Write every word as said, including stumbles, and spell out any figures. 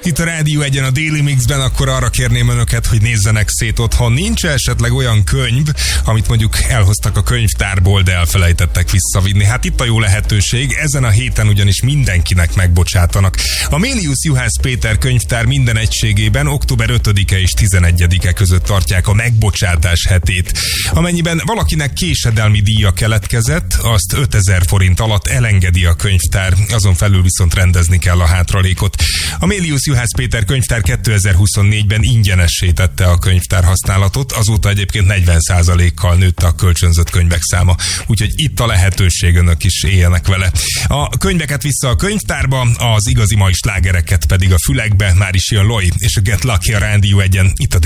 Itt a Rádió egyen a Daily Mixben, akkor arra kérném önöket, hogy nézzenek szét otthon. Nincs esetleg olyan könyv, amit mondjuk elhoztak a könyvtárból, de elfelejtettek visszavinni? Hát itt a jó lehetőség, ezen a héten ugyanis mindenkinek megbocsátanak. A Mélius Juhász Péter könyvtár minden egységében október ötödike és tizenegyedike között tartják a megbocsátás hetét. Amennyiben valakinek késedelmi díja keletkezett, azt ötezer forint alatt elengedi a könyvtár, azon felül viszont rendezni kell a hátralékot. A Mélius Juhász Péter könyvtár kétezer-huszonnégyben ingyenessé tette a könyvtár használatot, azóta egyébként negyven százalékkal nőtt a kölcsönzött könyvek száma, úgyhogy itt a lehetőség, önök is éljenek vele. A könyveket vissza a könyvtárba, az igazi mai slágereket pedig a fülekbe. Már is jön Loi és a Get Lucky a Rádió egyen, itt a